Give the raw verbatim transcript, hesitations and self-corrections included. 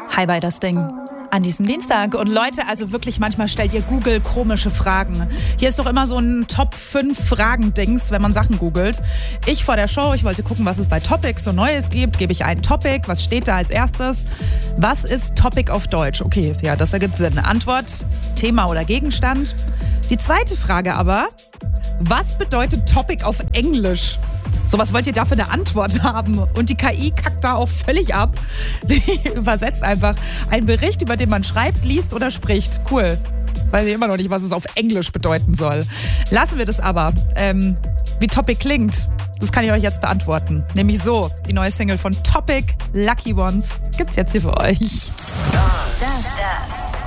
Hi bei das Ding. An diesem Dienstag. Und Leute, also wirklich, manchmal stellt ihr Google komische Fragen. Hier ist doch immer so ein Top fünf Fragen-Dings, wenn man Sachen googelt. Ich vor der Show, ich wollte gucken, was es bei Topic so Neues gibt. Gebe ich ein Topic, was steht da als erstes? Was ist Topic auf Deutsch? Okay, ja, das ergibt Sinn. Antwort, Thema oder Gegenstand. Die zweite Frage aber, was bedeutet Topic auf Englisch? So, was wollt ihr da für eine Antwort haben? Und die K I kackt da auch völlig ab. Die übersetzt einfach einen Bericht, über den man schreibt, liest oder spricht. Cool. Weiß ich immer noch nicht, was es auf Englisch bedeuten soll. Lassen wir das aber. Ähm, wie Topic klingt, das kann ich euch jetzt beantworten. Nämlich so, die neue Single von Topic, Lucky Ones, gibt's jetzt hier für euch.